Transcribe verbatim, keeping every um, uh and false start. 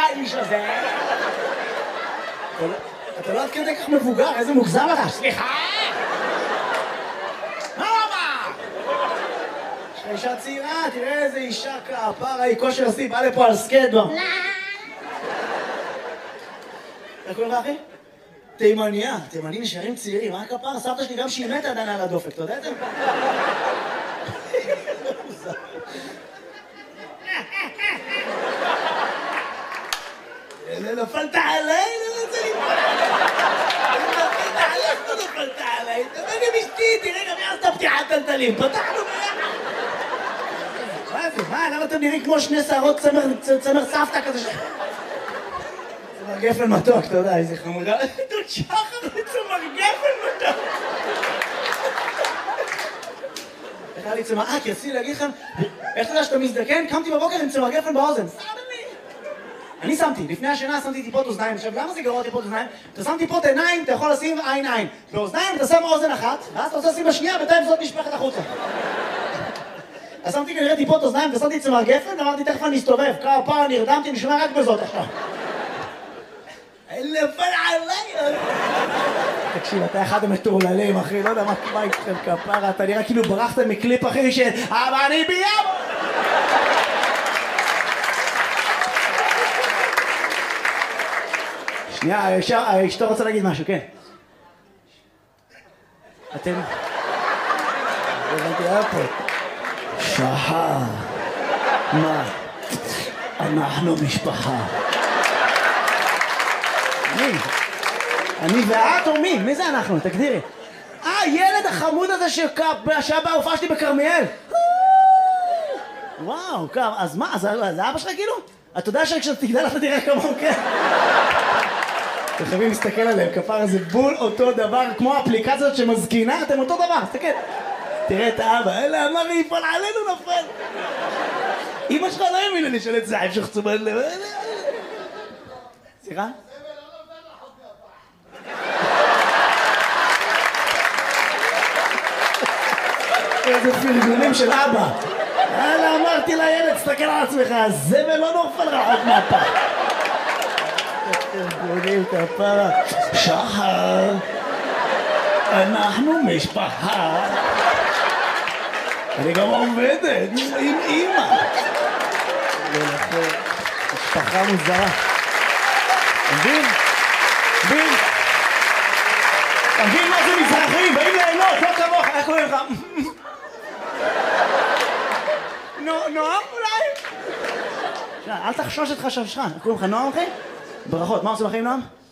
האיש הזה? אתה לא עד כדי כך מבוגר, איזה מוגזם אתה. סליחה? מה רבה? יש לך אישה צעירה, תראה איזה אישה כפרה, היא כושר שיא, בא לפה על סקייטבורד. איך קוראים לך אחי? תימניה, תימנים נשארים צעירים, מה הכפרה? סבתא שלי גם שהיא מתה עדיין על הדופק, אתה יודע את זה? נפלת עליי, לא רוצה ליפול עליי. נפלת עליי, לא נפלת עליי. תבוא עם אשתי, תראה גם יעשת פתיחת טלטלים. פתחנו ביחד. מה זה? מה? למה אתם נראים כמו שני שערות צמר סבתא כזה ש... צמר גפן מתוק, אתה יודע, איזה חמודה. דוד שחר לצמר גפן מתוק. איך היה לי צמר... אה, כי רציתי להגיד לכם, איך אתה יודע שאתה מזדקן? קמתי בבוקר עם צמר גפן באוזן. אני שמתי, לפני השינה שמתי טיפות אוזניים. עכשיו, למה זה גרוע טיפות אוזניים? אתה שם טיפות עיניים, אתה יכול לשים עין עין. באוזניים אתה שם אוזן אחת, ואז אתה רוצה לשים בשנייה, בינתיים זאת נשפכת החוצה. אז שמתי כנראה טיפות אוזניים, ושמתי צמר גפן, אמרתי תכף אני אסתובב. כמה פעם נרדמתי, נשמע רק בזאת עכשיו. נפל עליי! תקשיב, אתה אחד המטורללים, אחי, לא יודע מה איתכם כפרה, אתה נראה כאילו ברחת מקליפ אחי של אבל אני ביאבו! שנייה, אשתו רוצה להגיד משהו, כן. אתם... הבנתי, היה פה. שחר. מה? אנחנו משפחה. מי? אני ואת או מי? מי זה אנחנו? תגדירי. אה, ילד החמוד הזה שהיה בהופעה שלי בכרמיאל. וואו, אז מה? זה אבא שלך כאילו? אתה יודע שכשאתה תגדל אתה תראה כמוהו, כן? אתם חייבים להסתכל עליהם, כפר זה בול אותו דבר, כמו האפליקציות שמזקינה, אתם אותו דבר, תסתכל. תראה את האבא, אלה אמר לי, יפול עלינו נפל. אמא שלך לא האמינה לי שלט זעב שחצומן לב. סליחה? איזה פרגונים של אבא. יאללה, אמרתי לילד, תסתכל על עצמך, הזבל לא נופל רחוק מהפח. פרגונים כפרה. שחר, אנחנו משפחה. אני גם עובדת עם אמא. משפחה מוזרה. מבין? מבין? מבין מה זה מזרחים? באים ליהנות, לא כמוך, איך קוראים לך? נועם אולי? אל תחשוש את חששך, איך קוראים לך נועם אחי? ברכות, מה עושים לכם נועם?